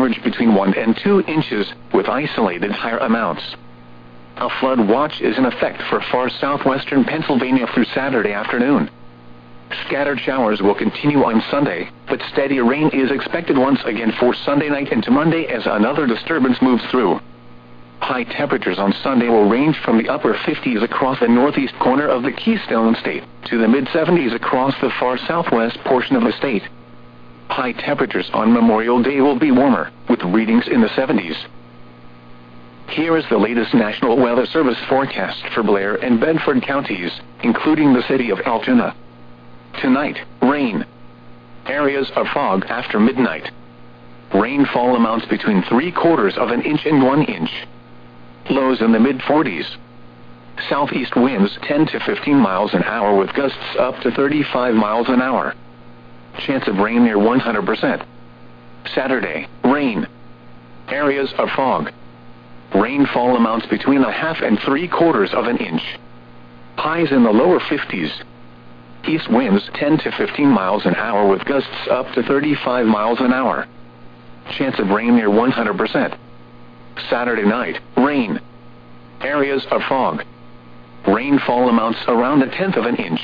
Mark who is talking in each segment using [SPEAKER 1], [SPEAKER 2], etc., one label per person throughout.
[SPEAKER 1] average between 1 and 2 inches, with isolated higher amounts. A flood watch is in effect for far southwestern Pennsylvania through Saturday afternoon. Scattered showers will continue on Sunday, but steady rain is expected once again for Sunday night into Monday as another disturbance moves through. High temperatures on Sunday will range from the upper 50s across the northeast corner of the Keystone State to the mid-70s across the far southwest portion of the state. High temperatures on Memorial Day will be warmer, with readings in the 70s. Here is the latest National Weather Service forecast for Blair and Bedford counties, including the city of Altoona. Tonight, rain. Areas of fog after midnight. Rainfall amounts between 3/4 of an inch and 1 inch. Lows in the mid-40s. Southeast winds 10 to 15 miles an hour with gusts up to 35 miles an hour. Chance of rain near 100%. Saturday, rain. Areas of fog. Rainfall amounts between 1/2 and 3/4 of an inch. Highs in the lower 50s. East winds 10 to 15 miles an hour with gusts up to 35 miles an hour. Chance of rain near 100%. Saturday night, rain. Areas of fog. Rainfall amounts around 1/10 of an inch.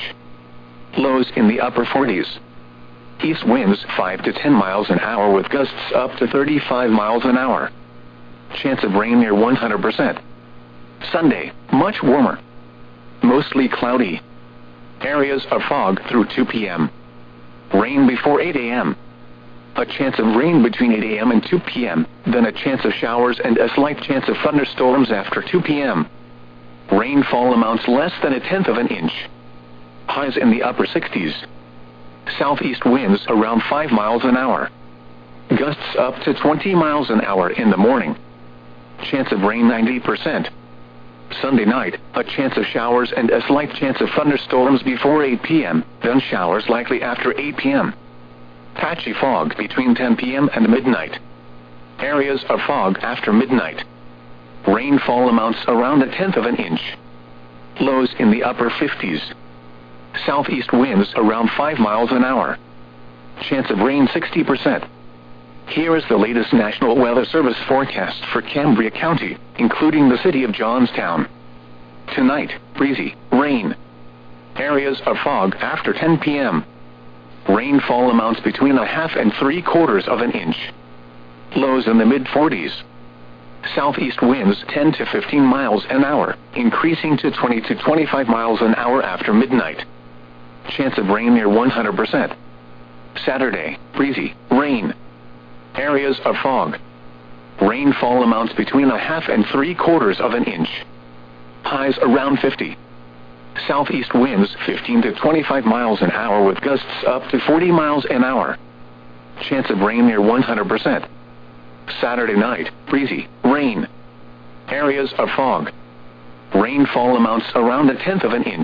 [SPEAKER 1] Lows in the upper 40s. East winds 5 to 10 miles an hour with gusts up to 35 miles an hour. Chance of rain near 100%. Sunday, much warmer. Mostly cloudy. Areas of fog through 2 p.m. Rain before 8 a.m. A chance of rain between 8 a.m. and 2 p.m., then a chance of showers and a slight chance of thunderstorms after 2 p.m. Rainfall amounts less than 1/10 of an inch. Highs in the upper 60s. Southeast winds around 5 miles an hour. Gusts up to 20 miles an hour in the morning. Chance of rain 90%. Sunday night, a chance of showers and a slight chance of thunderstorms before 8 p.m., then showers likely after 8 p.m. Patchy fog between 10 p.m. and midnight. Areas of fog after midnight. Rainfall amounts around 1/10 of an inch. Lows in the upper 50s. Southeast winds around 5 miles an hour. Chance of rain 60%. Here is the latest National Weather Service forecast for Cambria County, including the city of Johnstown. Tonight, breezy, rain. Areas of fog after 10 p.m. Rainfall amounts between 1/2 and 3/4 of an inch. Lows in the mid-40s. Southeast winds 10 to 15 miles an hour, increasing to 20 to 25 miles an hour after midnight. Chance of rain near 100%. Saturday, breezy, rain. Areas of fog. Rainfall amounts between 1/2 and 3/4 of an inch. Highs around 50. Southeast winds 15 to 25 miles an hour with gusts up to 40 miles an hour. Chance of rain near 100%. Saturday night, breezy, rain. Areas of fog. Rainfall amounts around 1/10 of an inch.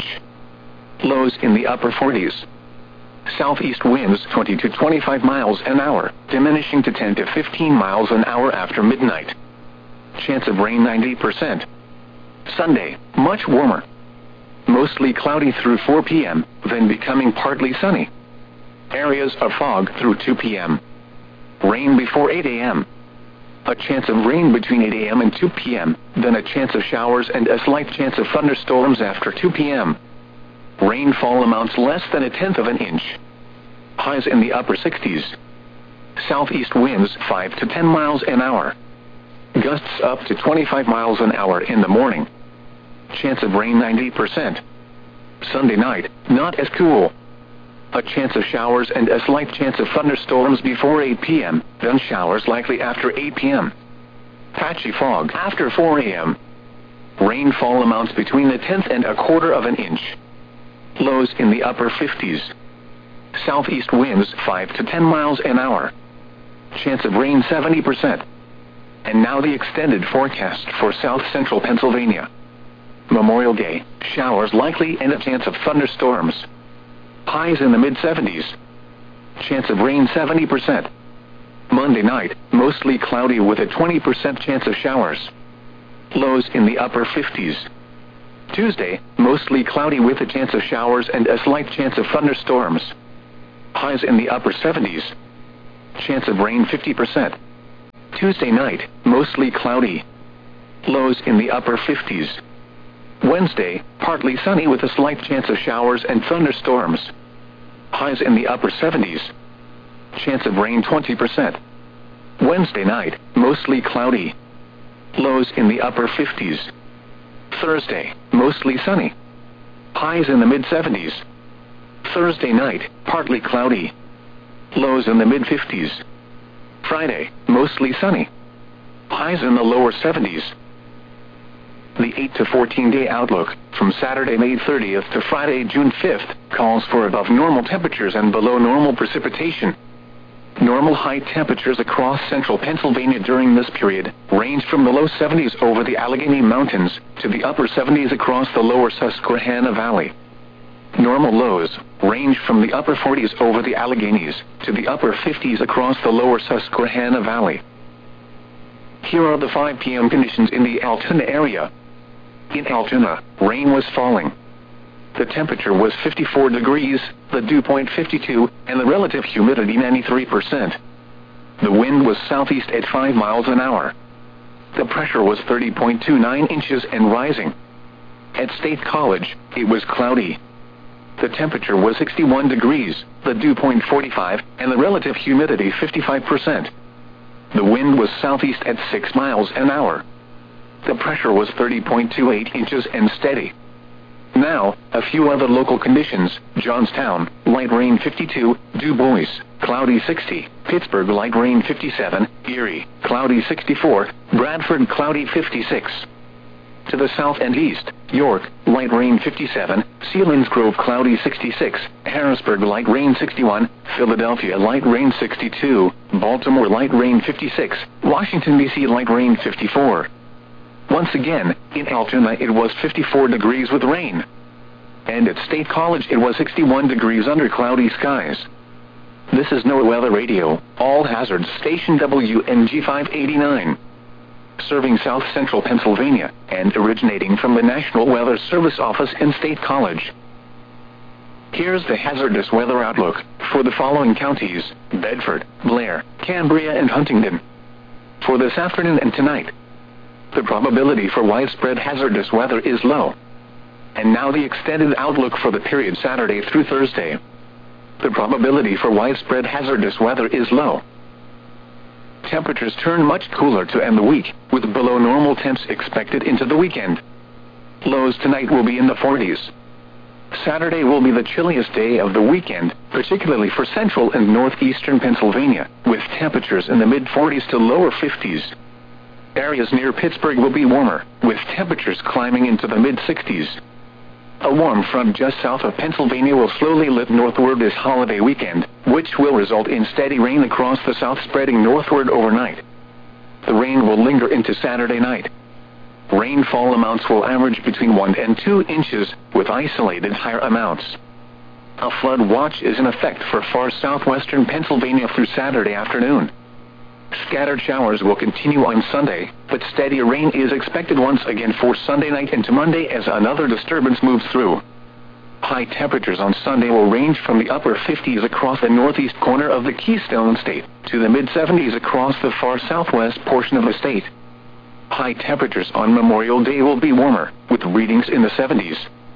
[SPEAKER 1] Lows in the upper 40s. Southeast winds 20 to 25 miles an hour, diminishing to 10 to 15 miles an hour after midnight. Chance of rain 90%. Sunday, much warmer. Mostly cloudy through 4 p.m., then becoming partly sunny. Areas of fog through 2 p.m. Rain before 8 a.m. A chance of rain between 8 a.m. and 2 p.m., then a chance of showers and a slight chance of thunderstorms after 2 p.m. Rainfall amounts less than 1/10 of an inch. Highs in the upper 60s. Southeast winds 5 to 10 miles an hour. Gusts up to 25 miles an hour in the morning. Chance of rain 90%. Sunday night, not as cool. A chance of showers and a slight chance of thunderstorms before 8 p.m., then showers likely after 8 p.m. Patchy fog after 4 a.m. Rainfall amounts between 1/10 and 1/4 of an inch. Lows in the upper 50s. Southeast winds 5 to 10 miles an hour. Chance of rain 70%. And now the extended forecast for south central Pennsylvania. Memorial Day, showers likely and a chance of thunderstorms. Highs in the mid-70s. Chance of rain 70%. Monday night, mostly cloudy with a 20% chance of showers. Lows in the upper 50s. Tuesday, mostly cloudy with a chance of showers and a slight chance of thunderstorms. Highs in the upper 70s. Chance of rain 50%. Tuesday night, mostly cloudy. Lows in the upper 50s. Wednesday, partly sunny with a slight chance of showers and thunderstorms. Highs in the upper 70s. Chance of rain 20%. Wednesday night, mostly cloudy. Lows in the upper 50s. Thursday, mostly sunny. Highs in the mid-70s. Thursday night, partly cloudy. Lows in the mid-50s. Friday, mostly sunny. Highs in the lower 70s. The 8 to 14-day outlook, from Saturday, May 30th to Friday, June 5th, calls for above normal temperatures and below normal precipitation. Normal high temperatures across central Pennsylvania during this period range from the low 70s over the Allegheny Mountains to the upper 70s across the lower Susquehanna Valley. Normal lows range from the upper 40s over the Alleghenies to the upper 50s across the lower Susquehanna Valley. Here are the 5 p.m. conditions in the Altoona area. In Altoona, rain was falling. The temperature was 54 degrees, the dew point 52, and the relative humidity 93%. The wind was southeast at 5 miles an hour. The pressure was 30.29 inches and rising. At State College, it was cloudy. The temperature was 61 degrees, the dew point 45, and the relative humidity 55%. The wind was southeast at 6 miles an hour. The pressure was 30.28 inches and steady. Now, a few other local conditions: Johnstown, light rain 52, Du Bois, cloudy 60, Pittsburgh, light rain 57, Erie, cloudy 64, Bradford, cloudy 56. To the south and east, York, light rain 57, Selinsgrove, cloudy 66, Harrisburg, light rain 61, Philadelphia, light rain 62, Baltimore, light rain 56, Washington, D.C., light rain 54. Once again, in Altoona it was 54 degrees with rain. And at State College it was 61 degrees under cloudy skies. This is NOAA Weather Radio, all hazards station WNG 589. Serving South Central Pennsylvania, and originating from the National Weather Service office in State College. Here's the hazardous weather outlook for the following counties: Bedford, Blair, Cambria, and Huntingdon. For this afternoon and tonight, the probability for widespread hazardous weather is low. And now the extended outlook for the period Saturday through Thursday. The probability for widespread hazardous weather is low. Temperatures turn much cooler to end the week, with below normal temps expected into the weekend. Lows tonight will be in the 40s. Saturday will be the chilliest day of the weekend, particularly for central and northeastern Pennsylvania, with temperatures in the mid-40s to lower 50s. Areas near Pittsburgh will be warmer, with temperatures climbing into the mid-60s. A warm front just south of Pennsylvania will slowly lift northward this holiday weekend, which will result in steady rain across the south spreading northward overnight. The rain will linger into Saturday night. Rainfall amounts will average between 1 and 2 inches, with isolated higher amounts. A flood watch is in effect for far southwestern Pennsylvania through Saturday afternoon. Scattered showers will continue on Sunday, but steady rain is expected once again for Sunday night into Monday as another disturbance moves through. High temperatures on Sunday will range from the upper 50s across the northeast corner of the Keystone State to the mid-70s across the far southwest portion of the state. High temperatures on Memorial Day will be warmer, with readings in the 70s.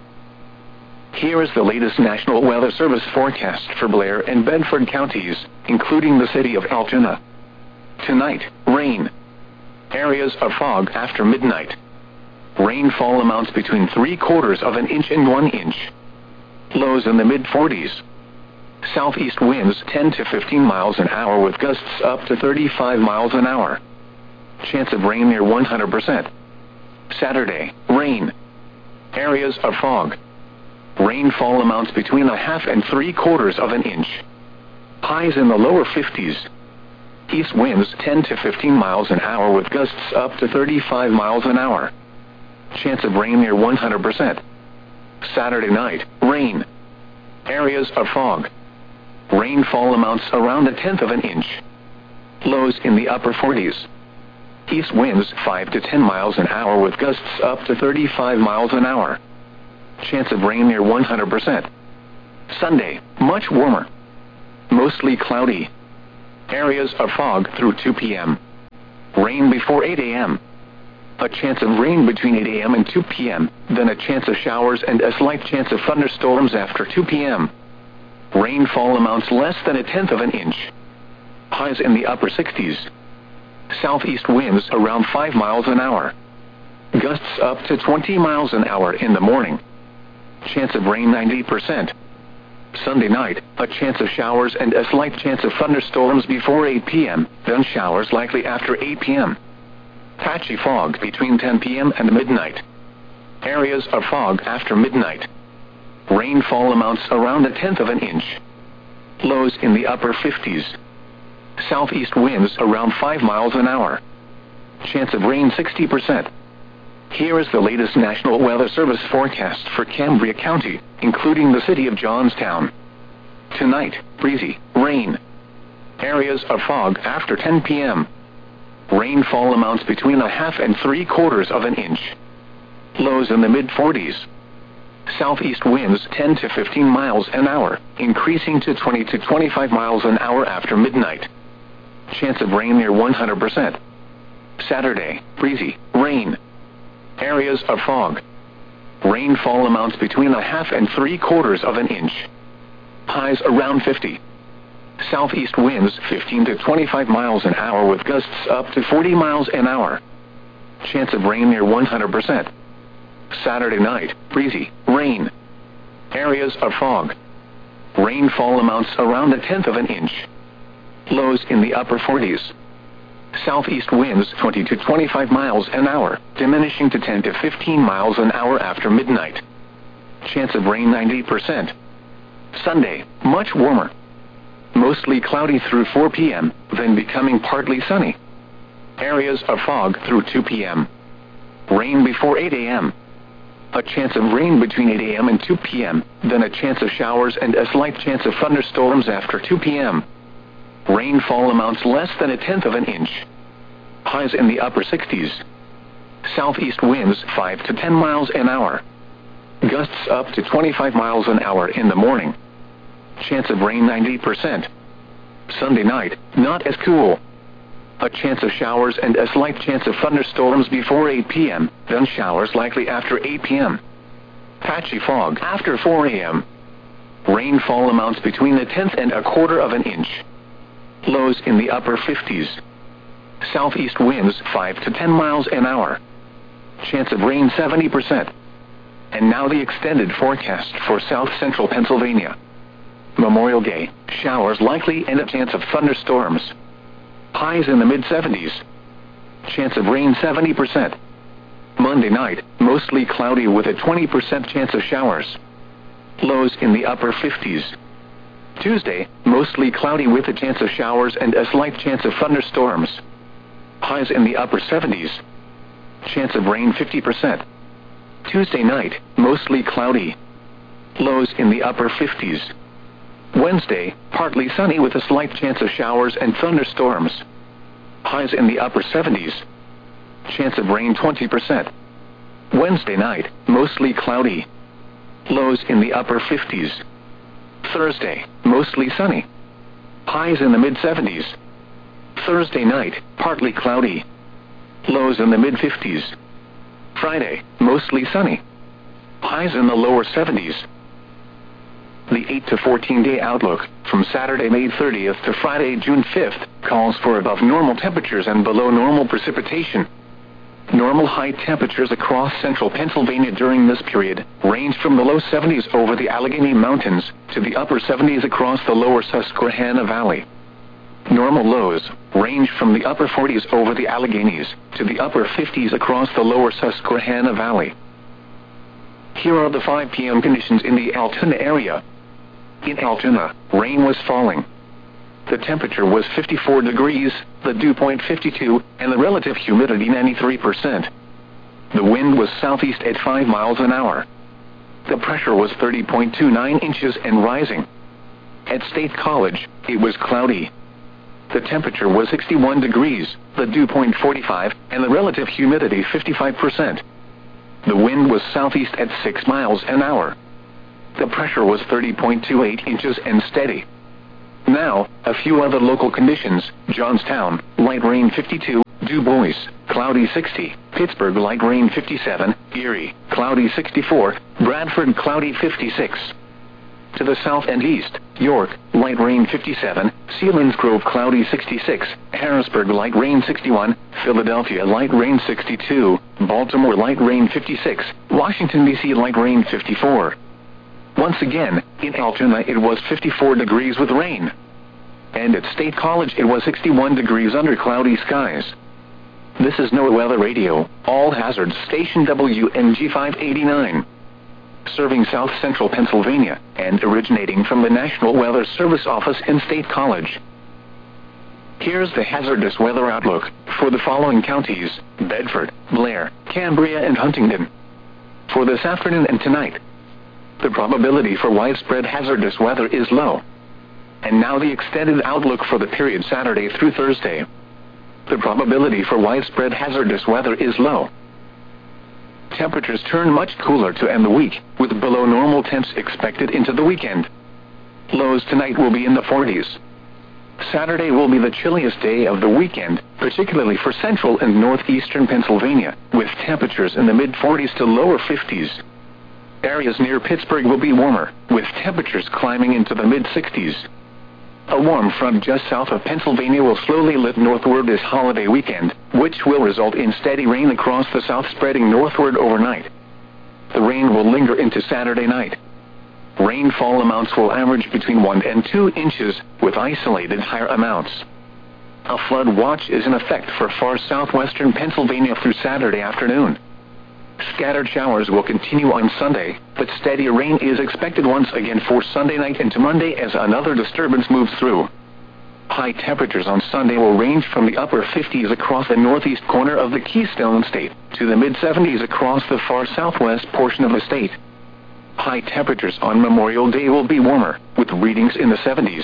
[SPEAKER 1] Here is the latest National Weather Service forecast for Blair and Bedford counties, including the city of Altoona. Tonight, rain. Areas of fog after midnight. Rainfall amounts between 3/4 of an inch and 1 inch. Lows in the mid-40s. Southeast winds 10 to 15 miles an hour with gusts up to 35 miles an hour. Chance of rain near 100%. Saturday, rain. Areas of fog. Rainfall amounts between 1/2 and 3/4 of an inch. Highs in the lower 50s. East winds 10 to 15 miles an hour with gusts up to 35 miles an hour. Chance of rain near 100%. Saturday night, rain. Areas of fog. Rainfall amounts around 1/10 of an inch. Lows in the upper 40s. East winds 5 to 10 miles an hour with gusts up to 35 miles an hour. Chance of rain near 100%. Sunday, much warmer. Mostly cloudy. Areas of fog through 2 p.m. Rain before 8 a.m. A chance of rain between 8 a.m. and 2 p.m., then a chance of showers and a slight chance of thunderstorms after 2 p.m. Rainfall amounts less than 1/10 of an inch. Highs in the upper 60s. Southeast winds around 5 miles an hour. Gusts up to 20 miles an hour in the morning. Chance of rain 90%. Sunday night, a chance of showers and a slight chance of thunderstorms before 8 p.m., then showers likely after 8 p.m. Patchy fog between 10 p.m. and midnight. Areas of fog after midnight. Rainfall amounts around 1/10 of an inch. Lows in the upper 50s. Southeast winds around 5 miles an hour. Chance of rain 60%. Here is the latest National Weather Service forecast for Cambria County, including the city of Johnstown. Tonight, breezy, rain. Areas of fog after 10 p.m. Rainfall amounts between 1/2 and 3/4 of an inch. Lows in the mid-40s. Southeast winds 10 to 15 miles an hour, increasing to 20 to 25 miles an hour after midnight. Chance of rain near 100%. Saturday, breezy, rain. Areas of fog. Rainfall amounts between 1/2 and 3/4 of an inch. Highs around 50. Southeast winds 15 to 25 miles an hour with gusts up to 40 miles an hour. Chance of rain near 100%. Saturday night, breezy, rain. Areas of fog. Rainfall amounts around 1/10 of an inch. Lows in the upper 40s. Southeast winds 20 to 25 miles an hour, diminishing to 10 to 15 miles an hour after midnight. Chance of rain 90%. Sunday, much warmer. Mostly cloudy through 4 p.m., then becoming partly sunny. Areas of fog through 2 p.m. Rain before 8 a.m. A chance of rain between 8 a.m. and 2 p.m., then a chance of showers and a slight chance of thunderstorms after 2 p.m. Rainfall amounts less than 1/10 of an inch. Highs in the upper 60s. Southeast winds 5 to 10 miles an hour. Gusts up to 25 miles an hour in the morning. Chance of rain 90%. Sunday night, not as cool. A chance of showers and a slight chance of thunderstorms before 8 p.m., then showers likely after 8 p.m. Patchy fog after 4 a.m. Rainfall amounts between 1/10 and 1/4 of an inch. Lows in the upper 50s. Southeast winds 5 to 10 miles an hour. Chance of rain 70%. And now the extended forecast for south central Pennsylvania. Memorial Day, showers likely and a chance of thunderstorms. Highs in the mid-70s. Chance of rain 70%. Monday night, mostly cloudy with a 20% chance of showers. Lows in the upper 50s. Tuesday, mostly cloudy with a chance of showers and a slight chance of thunderstorms. Highs in the upper 70s. Chance of rain 50%. Tuesday night, mostly cloudy. Lows in the upper 50s. Wednesday, partly sunny with a slight chance of showers and thunderstorms. Highs in the upper 70s. Chance of rain 20%. Wednesday night, mostly cloudy. Lows in the upper 50s. Thursday, mostly sunny. Highs in the mid-70s. Thursday night, partly cloudy. Lows in the mid-50s. Friday, mostly sunny. Highs in the lower 70s. The 8 to 14-day outlook, from Saturday, May 30th to Friday, June 5th, calls for above normal temperatures and below normal precipitation. Normal high temperatures across central Pennsylvania during this period range from the low 70s over the Allegheny Mountains to the upper 70s across the lower Susquehanna Valley. Normal lows range from the upper 40s over the Alleghenies to the upper 50s across the lower Susquehanna Valley. Here are the 5 p.m. conditions in the Altoona area. In Altoona, rain was falling. The temperature was 54 degrees, the dew point 52, and the relative humidity 93%. The wind was southeast at 5 miles an hour. The pressure was 30.29 inches and rising. At State College, it was cloudy. The temperature was 61 degrees, the dew point 45, and the relative humidity 55%. The wind was southeast at 6 miles an hour. The pressure was 30.28 inches and steady. Now, a few other local conditions. Johnstown, light rain 52, Du Bois, cloudy 60, Pittsburgh light rain 57, Erie, cloudy 64, Bradford cloudy 56. To the south and east, York, light rain 57, Selinsgrove cloudy 66, Harrisburg light rain 61, Philadelphia light rain 62, Baltimore light rain 56, Washington D.C. light rain 54. Once again, in Altoona it was 54 degrees with rain. And at State College it was 61 degrees under cloudy skies. This is NOAA Weather Radio, all hazards station WNG 589. Serving south central Pennsylvania, and originating from the National Weather Service office in State College. Here's the hazardous weather outlook for the following counties: Bedford, Blair, Cambria, and Huntingdon. For this afternoon and tonight, the probability for widespread hazardous weather is low. And now the extended outlook for the period Saturday through Thursday. The probability for widespread hazardous weather is low. Temperatures turn much cooler to end the week, with below normal temps expected into the weekend. Lows tonight will be in the 40s. Saturday will be the chilliest day of the weekend, particularly for central and northeastern Pennsylvania, with temperatures in the mid-40s to lower 50s. Areas near Pittsburgh will be warmer, with temperatures climbing into the mid-60s. A warm front just south of Pennsylvania will slowly lift northward this holiday weekend, which will result in steady rain across the south spreading northward overnight. The rain will linger into Saturday night. Rainfall amounts will average between 1 and 2 inches, with isolated higher amounts. A flood watch is in effect for far southwestern Pennsylvania through Saturday afternoon. Scattered showers will continue on Sunday, but steady rain is expected once again for Sunday night into Monday as another disturbance moves through. High temperatures on Sunday will range from the upper 50s across the northeast corner of the Keystone State to the mid-70s across the far southwest portion of the state. High temperatures on Memorial Day will be warmer, with readings in the 70s.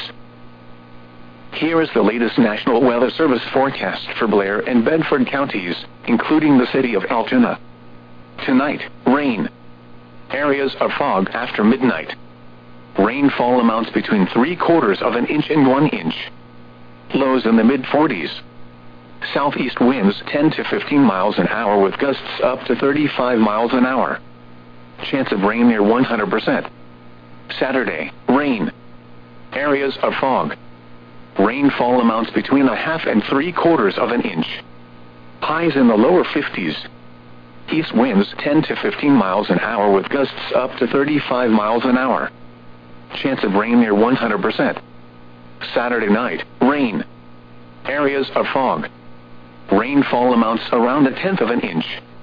[SPEAKER 1] Here is the latest National Weather Service forecast for Blair and Bedford counties, including the city of Altoona. Tonight, rain. Areas of fog after midnight. Rainfall amounts between 3/4 of an inch and 1 inch. Lows in the mid-40s. Southeast winds 10 to 15 miles an hour with gusts up to 35 miles an hour. Chance of rain near 100%. Saturday, rain. Areas of fog. Rainfall amounts between 1/2 and 3/4 of an inch. Highs in the lower 50s. East winds 10 to 15 miles an hour with gusts up to 35 miles an hour. Chance of rain near 100%. Saturday night, rain. Areas of fog. Rainfall amounts around 1/10 of an inch.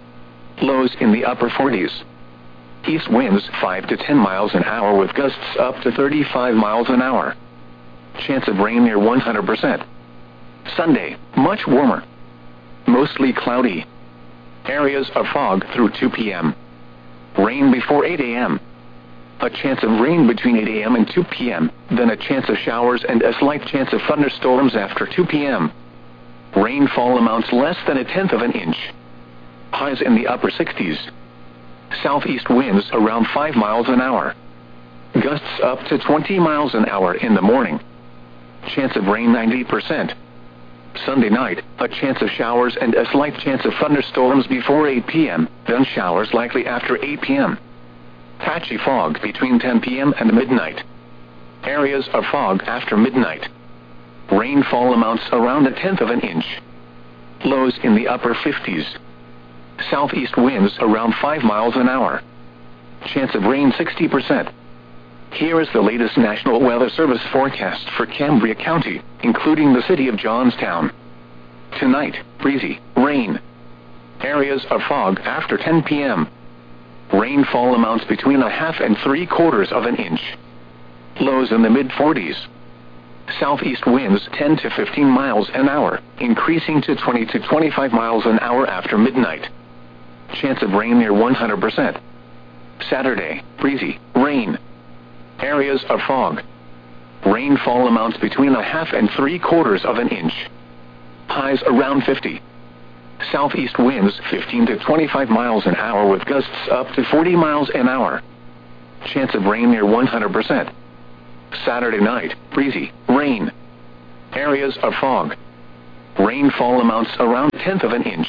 [SPEAKER 1] Lows in the upper 40s. East winds 5 to 10 miles an hour with gusts up to 35 miles an hour. Chance of rain near 100%. Sunday, much warmer. Mostly cloudy. Areas of fog through 2 p.m. Rain before 8 a.m. A chance of rain between 8 a.m. and 2 p.m., then a chance of showers and a slight chance of thunderstorms after 2 p.m. Rainfall amounts less than 1/10 of an inch. Highs in the upper 60s. Southeast winds around 5 miles an hour. Gusts up to 20 miles an hour in the morning. Chance of rain 90%. Sunday night, a chance of showers and a slight chance of thunderstorms before 8 p.m., then showers likely after 8 p.m. Patchy fog between 10 p.m. and midnight. Areas of fog after midnight. Rainfall amounts around 1/10 of an inch. Lows in the upper 50s. Southeast winds around 5 miles an hour. Chance of rain 60%. Here is the latest National Weather Service forecast for Cambria County, including the city of Johnstown. Tonight, breezy, rain. Areas of fog after 10 p.m. Rainfall amounts between 1/2 and 3/4 of an inch. Lows in the mid-40s. Southeast winds 10 to 15 miles an hour, increasing to 20 to 25 miles an hour after midnight. Chance of rain near 100%. Saturday, breezy, rain. Areas of fog. Rainfall amounts between 1/2 and 3/4 of an inch. Highs around 50. Southeast winds 15 to 25 miles an hour with gusts up to 40 miles an hour. Chance of rain near 100%. Saturday night, breezy, rain. Areas of fog. Rainfall amounts around 1/10 of an inch.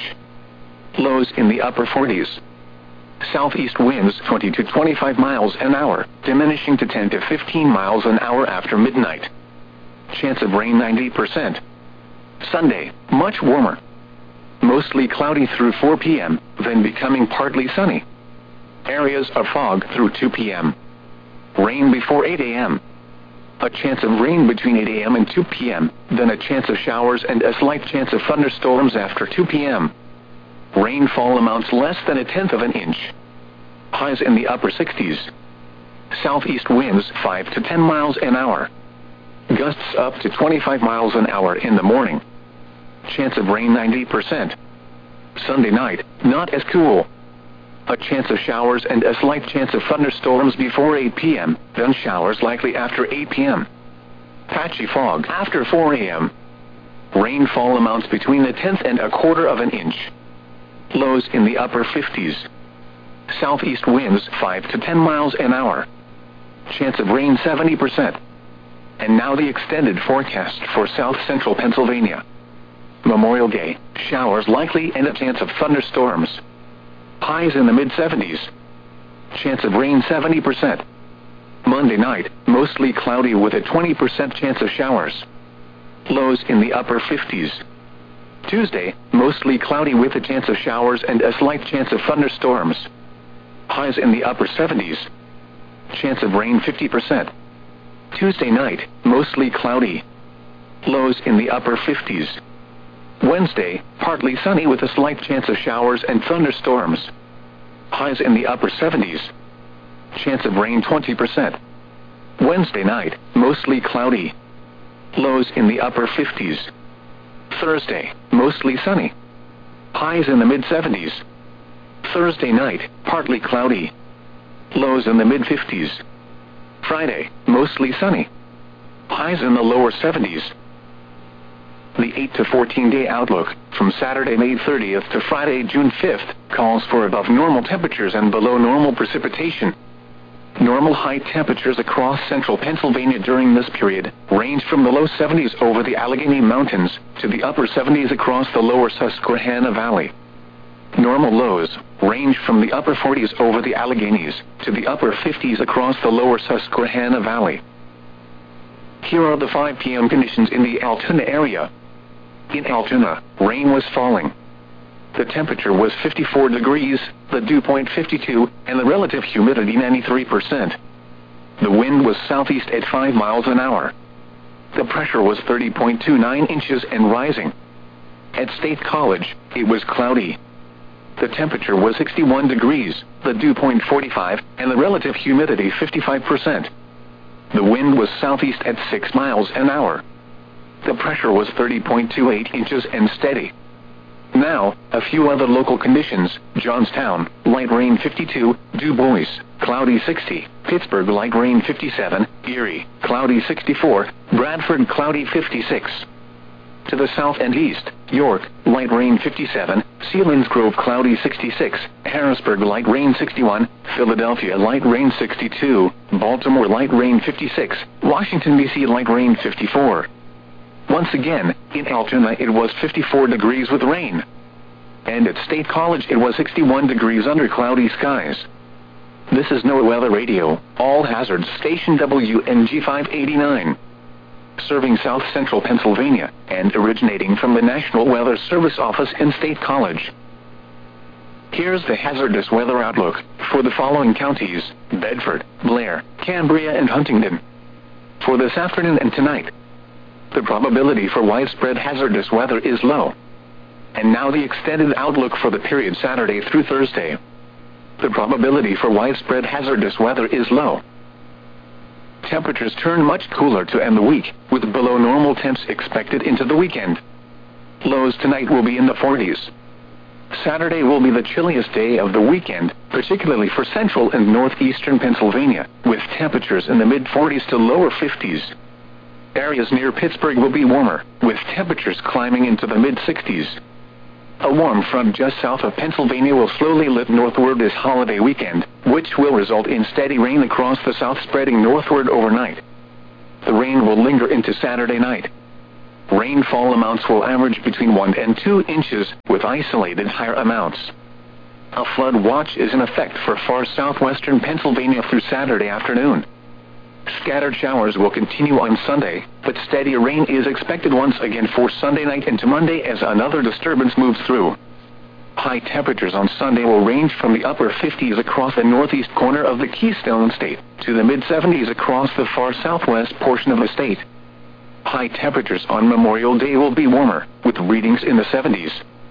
[SPEAKER 1] Lows in the upper 40s. Southeast winds 20 to 25 miles an hour, diminishing to 10 to 15 miles an hour after midnight. Chance of rain 90%. Sunday, much warmer. Mostly cloudy through 4 p.m., then becoming partly sunny. Areas of fog through 2 p.m. Rain before 8 a.m. A chance of rain between 8 a.m. and 2 p.m., then a chance of showers and a slight chance of thunderstorms after 2 p.m. Rainfall amounts less than 1/10 of an inch. Highs in the upper 60s. Southeast winds 5 to 10 miles an hour. Gusts up to 25 miles an hour in the morning. Chance of rain 90%. Sunday night, not as cool. A chance of showers and a slight chance of thunderstorms before 8 p.m., then showers likely after 8 p.m. Patchy fog after 4 a.m. Rainfall amounts between 1/10 and 1/4 of an inch. Lows in the upper 50s. Southeast winds 5 to 10 miles an hour. Chance of rain 70%. And now the extended forecast for south central Pennsylvania. Memorial Day, showers likely and a chance of thunderstorms. Highs in the mid-70s. Chance of rain 70%. Monday night, mostly cloudy with a 20% chance of showers. Lows in the upper 50s. Tuesday, mostly cloudy with a chance of showers and a slight chance of thunderstorms. Highs in the upper 70s. Chance of rain 50%. Tuesday night, mostly cloudy. Lows in the upper 50s. Wednesday, partly sunny with a slight chance of showers and thunderstorms. Highs in the upper 70s. Chance of rain 20%. Wednesday night, mostly cloudy. Lows in the upper 50s. Thursday, mostly sunny. Highs in the mid-70s. Thursday night, partly cloudy. Lows in the mid-50s. Friday, mostly sunny. Highs in the lower 70s. The 8 to 14-day outlook, from Saturday, May 30th to Friday, June 5th, calls for above normal temperatures and below normal precipitation. Normal high temperatures across central Pennsylvania during this period range from the low 70s over the Allegheny Mountains to the upper 70s across the lower Susquehanna Valley. Normal lows range from the upper 40s over the Alleghenies to the upper 50s across the lower Susquehanna Valley. Here are the 5 p.m. conditions in the Altoona area. In Altoona, rain was falling. The temperature was 54 degrees, the dew point 52, and the relative humidity 93%. The wind was southeast at 5 miles an hour. The pressure was 30.29 inches and rising. At State College, it was cloudy. The temperature was 61 degrees, the dew point 45, and the relative humidity 55%. The wind was southeast at 6 miles an hour. The pressure was 30.28 inches and steady. Now, a few other local conditions: Johnstown, light rain 52, Du Bois, cloudy 60, Pittsburgh, light rain 57, Erie, cloudy 64, Bradford, cloudy 56. To the south and east, York, light rain 57, Selinsgrove, cloudy 66, Harrisburg, light rain 61, Philadelphia, light rain 62, Baltimore, light rain 56, Washington, D.C., light rain 54. Once again, in Altoona it was 54 degrees with rain. And at State College it was 61 degrees under cloudy skies. This is NOAA Weather Radio, all hazards station WNG 589. Serving south central Pennsylvania, and originating from the National Weather Service office in State College. Here's the hazardous weather outlook for the following counties: Bedford, Blair, Cambria, and Huntingdon. For this afternoon and tonight, the probability for widespread hazardous weather is low. And now the extended outlook for the period Saturday through Thursday. The probability for widespread hazardous weather is low. Temperatures turn much cooler to end the week, with below normal temps expected into the weekend. Lows tonight will be in the 40s. Saturday will be the chilliest day of the weekend, particularly for central and northeastern Pennsylvania, with temperatures in the mid-40s to lower 50s. Areas near Pittsburgh will be warmer, with temperatures climbing into the mid-60s. A warm front just south of Pennsylvania will slowly lift northward this holiday weekend, which will result in steady rain across the south, spreading northward overnight. The rain will linger into Saturday night. Rainfall amounts will average between 1 and 2 inches, with isolated higher amounts. A flood watch is in effect for far southwestern Pennsylvania through Saturday afternoon. Scattered showers will continue on Sunday, but steady rain is expected once again for Sunday night into Monday as another disturbance moves through. High temperatures on Sunday will range from the upper 50s across the northeast corner of the Keystone State to the mid-70s across the far southwest portion of the state. High temperatures on Memorial Day will be warmer, with readings in the 70s.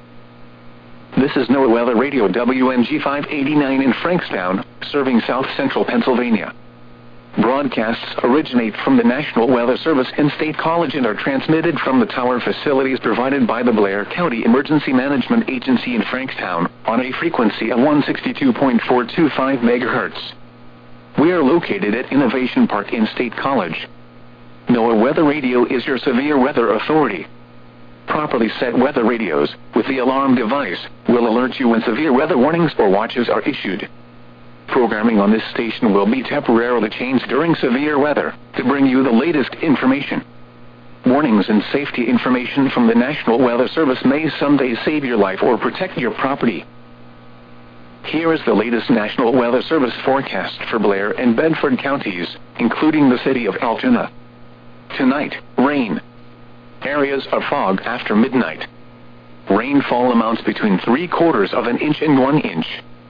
[SPEAKER 1] This is NOAA Weather Radio WNG 589 in Frankstown, serving south-central Pennsylvania. Broadcasts originate from the National Weather Service and State College and are transmitted from the tower facilities provided by the Blair County Emergency Management Agency in Frankstown, on a frequency of 162.425 MHz. We are located at Innovation Park in State College. NOAA Weather Radio is your severe weather authority. Properly set weather radios, with the alarm device, will alert you when severe weather warnings or watches are issued. Programming on this station will be temporarily changed during severe weather, to bring you the latest information. Warnings and safety information from the National Weather Service may someday save your life or protect your property. Here is the latest National Weather Service forecast for Blair and Bedford counties, including the city of Altoona. Tonight, rain. Areas of fog after midnight. Rainfall amounts between 3/4 of an inch and 1 inch.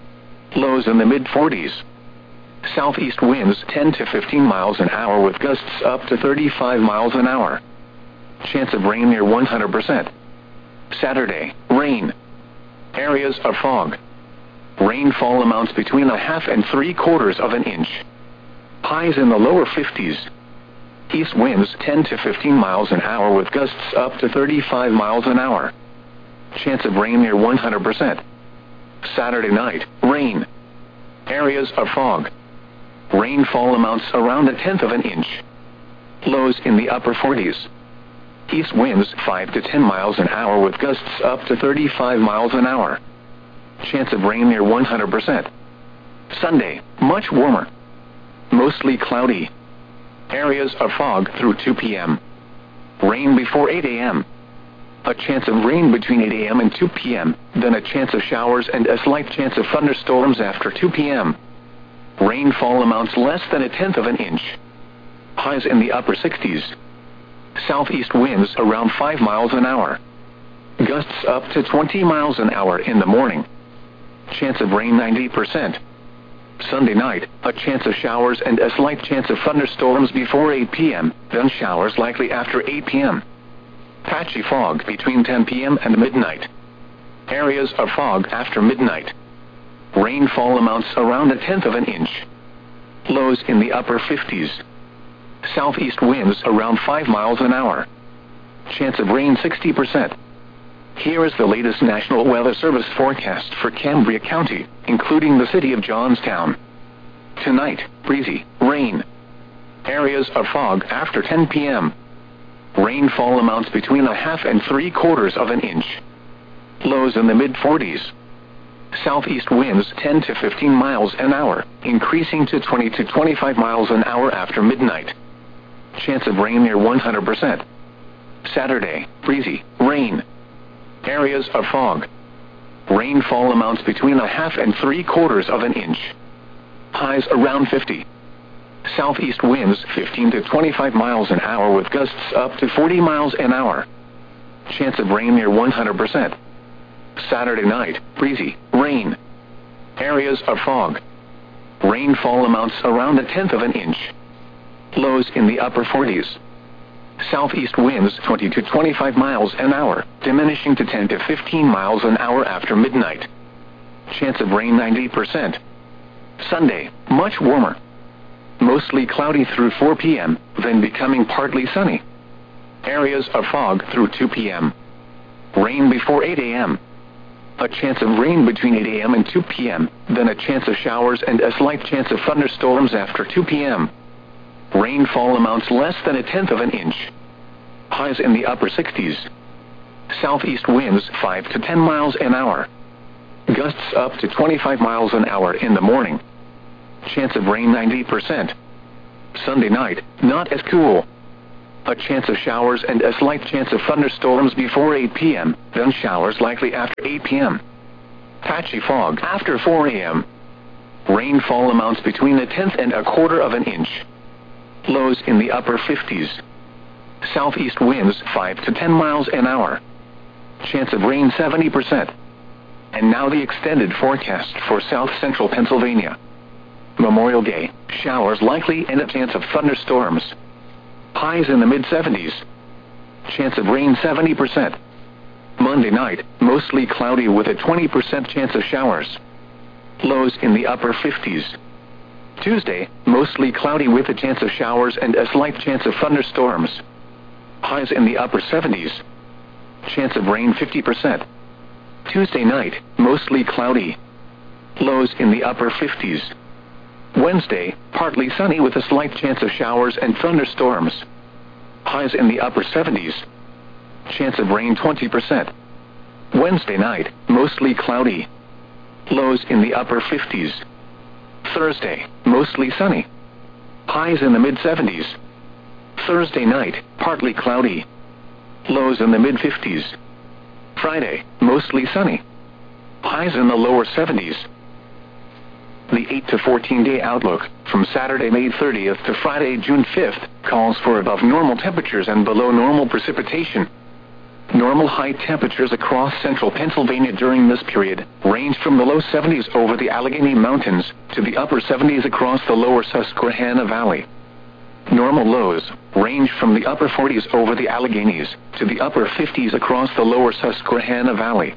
[SPEAKER 1] Lows in the mid-40s. Southeast winds 10 to 15 miles an hour with gusts up to 35 miles an hour. Chance of rain near 100%. Saturday, rain. Areas of fog. Rainfall amounts between 1/2 and 3/4 of an inch. Highs in the lower 50s. East winds 10 to 15 miles an hour with gusts up to 35 miles an hour. Chance of rain near 100%. Saturday night, rain. Areas of fog. Rainfall amounts around 1/10 of an inch. Lows in the upper 40s. East winds 5 to 10 miles an hour with gusts up to 35 miles an hour. Chance of rain near 100%. Sunday, much warmer. Mostly cloudy. Areas of fog through 2 p.m. Rain before 8 a.m. A chance of rain between 8 a.m. and 2 p.m., then a chance of showers and a slight chance of thunderstorms after 2 p.m. Rainfall amounts less than 1/10 of an inch. Highs in the upper 60s. Southeast winds around 5 miles an hour. Gusts up to 20 miles an hour in the morning. Chance of rain 90%. Sunday night, a chance of showers and a slight chance of thunderstorms before 8 p.m., then showers likely after 8 p.m. Patchy fog between 10 p.m. and midnight. Areas of fog after midnight. Rainfall amounts around 1/10 of an inch. Lows in the upper 50s. Southeast winds around 5 miles an hour. Chance of rain 60%. Here is the latest National Weather Service forecast for Cambria County, including the city of Johnstown. Tonight, breezy, rain. Areas of fog after 10 p.m. Rainfall amounts between 1/2 and 3/4 of an inch. Lows in the mid-40s. Southeast winds 10 to 15 miles an hour, increasing to 20 to 25 miles an hour after midnight. Chance of rain near 100%. Saturday, breezy, rain. Areas of fog. Rainfall amounts between 1/2 and 3/4 of an inch. Highs around 50. Southeast winds 15 to 25 miles an hour with gusts up to 40 miles an hour. Chance of rain near 100%. Saturday night, breezy, rain. Areas of fog. Rainfall amounts around 1/10 of an inch. Lows in the upper 40s. Southeast winds 20 to 25 miles an hour, diminishing to 10 to 15 miles an hour after midnight. Chance of rain 90%. Sunday, much warmer. Mostly cloudy through 4 p.m., then becoming partly sunny. Areas of fog through 2 p.m. Rain before 8 a.m. A chance of rain between 8 a.m. and 2 p.m., then a chance of showers and a slight chance of thunderstorms after 2 p.m. Rainfall amounts less than 1/10 of an inch. Highs in the upper 60s. Southeast winds 5 to 10 miles an hour. Gusts up to 25 miles an hour in the morning. Chance of rain 90%. Sunday night, not as cool. A chance of showers and a slight chance of thunderstorms before 8 p.m., then showers likely after 8 p.m. Patchy fog after 4 a.m. Rainfall amounts between 1/10 and 1/4 of an inch. Lows in the upper 50s. Southeast winds 5 to 10 miles an hour. Chance of rain 70%. And now the extended forecast for south central Pennsylvania. Memorial Day, showers likely and a chance of thunderstorms. Highs in the mid-70s. Chance of rain 70%. Monday night, mostly cloudy with a 20% chance of showers. Lows in the upper 50s. Tuesday, mostly cloudy with a chance of showers and a slight chance of thunderstorms. Highs in the upper 70s. Chance of rain 50%. Tuesday night, mostly cloudy. Lows in the upper 50s. Wednesday, partly sunny with a slight chance of showers and thunderstorms. Highs in the upper 70s. Chance of rain 20%. Wednesday night, mostly cloudy. Lows in the upper 50s. Thursday, mostly sunny. Highs in the mid-70s. Thursday night, partly cloudy. Lows in the mid-50s. Friday, mostly sunny. Highs in the lower 70s. The 8 to 14-day outlook, from Saturday, May 30th to Friday, June 5th, calls for above normal temperatures and below normal precipitation. Normal high temperatures across central Pennsylvania during this period range from the low 70s over the Allegheny Mountains to the upper 70s across the lower Susquehanna Valley. Normal lows range from the upper 40s over the Alleghenies to the upper 50s across the lower Susquehanna Valley.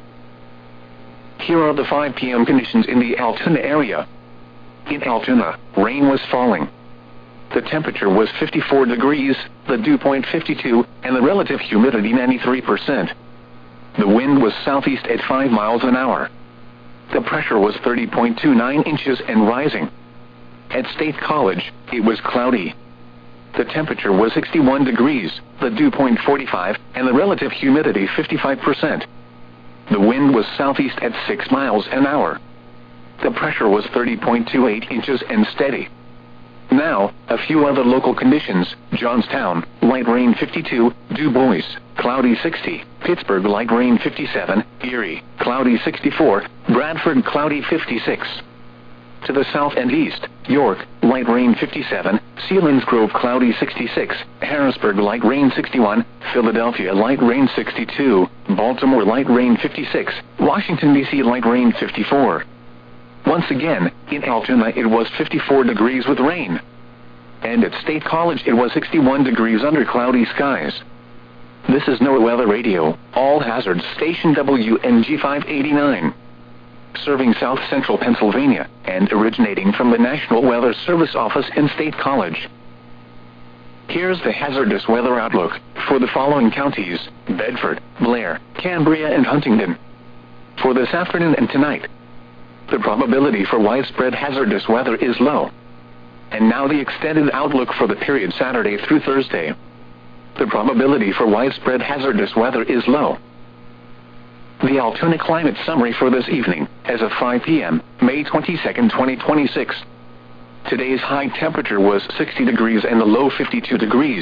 [SPEAKER 1] Here are the 5 p.m. conditions in the Altoona area. In Altoona, rain was falling. The temperature was 54 degrees, the dew point 52, and the relative humidity 93%. The wind was southeast at 5 miles an hour. The pressure was 30.29 inches and rising. At State College, it was cloudy. The temperature was 61 degrees, the dew point 45, and the relative humidity 55%. The wind was southeast at 6 miles an hour. The pressure was 30.28 inches and steady. Now, a few other local conditions: Johnstown, light rain 52, Du Bois, cloudy 60, Pittsburgh, light rain 57, Erie, cloudy 64, Bradford, cloudy 56. To the south and east, York, light rain 57, Selinsgrove, cloudy 66, Harrisburg, light rain 61, Philadelphia, light rain 62, Baltimore, light rain 56, Washington, D.C., light rain 54. Once again, in Altoona it was 54 degrees with rain. And at State College it was 61 degrees under cloudy skies. This is NOAA Weather Radio, all hazards, station WNG 589. Serving south central Pennsylvania, and originating from the National Weather Service office in State College. Here's the hazardous weather outlook for the following counties: Bedford, Blair, Cambria, and Huntingdon. For this afternoon and tonight, the probability for widespread hazardous weather is low. And now the extended outlook for the period Saturday through Thursday. The probability for widespread hazardous weather is low. The Altoona climate summary for this evening, as of 5 p.m., May 22, 2026. Today's high temperature was 60 degrees and the low 52 degrees.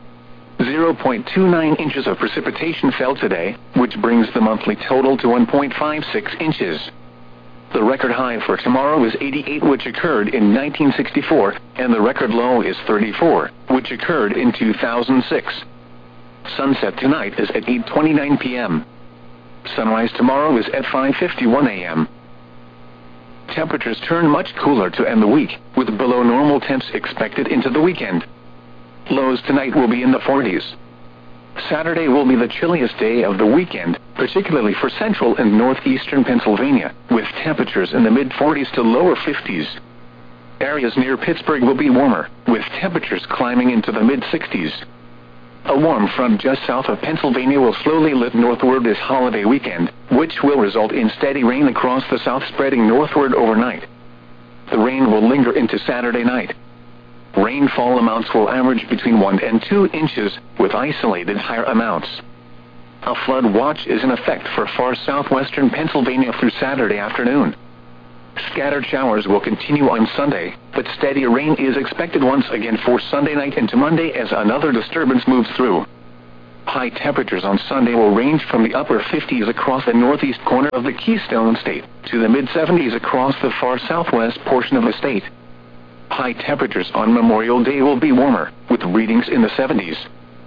[SPEAKER 1] 0.29 inches of precipitation fell today, which brings the monthly total to 1.56 inches. The record high for tomorrow is 88, which occurred in 1964, and the record low is 34, which occurred in 2006. Sunset tonight is at 8:29 p.m. Sunrise tomorrow is at 5:51 a.m. Temperatures turn much cooler to end the week, with below normal temps expected into the weekend. Lows tonight will be in the 40s. Saturday will be the chilliest day of the weekend, particularly for central and northeastern Pennsylvania, with temperatures in the mid-40s to lower 50s. Areas near Pittsburgh will be warmer, with temperatures climbing into the mid-60s. A warm front just south of Pennsylvania will slowly lift northward this holiday weekend, which will result in steady rain across the south, spreading northward overnight. The rain will linger into Saturday night. Rainfall amounts will average between 1 and 2 inches, with isolated higher amounts. A flood watch is in effect for far southwestern Pennsylvania through Saturday afternoon. Scattered showers will continue on Sunday, but steady rain is expected once again for Sunday night into Monday as another disturbance moves through. High temperatures on Sunday will range from the upper 50s across the northeast corner of the Keystone State to the mid-70s across the far southwest portion of the state. High temperatures on Memorial Day will be warmer, with readings in the 70s.